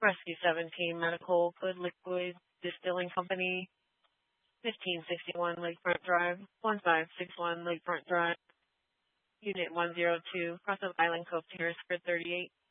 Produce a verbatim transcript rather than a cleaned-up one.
Rescue seventeen, Medical Good Liquid Distilling Company, fifteen sixty-one Lakefront Drive, fifteen sixty-one Lakefront Drive, Unit one oh two, Cross of Island Cove Terrace, Grid thirty-eight.